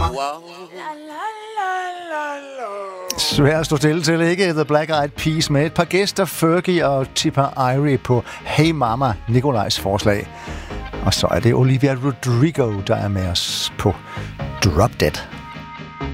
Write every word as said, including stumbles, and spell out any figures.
mama. Svært at stå stille til, ikke? The Black Eyed Peas med et par gæster, Fergie og Tipper Irie på Hey Mama, Nikolajs forslag. Og så er det Olivia Rodrigo, der er med os på Drop Dead.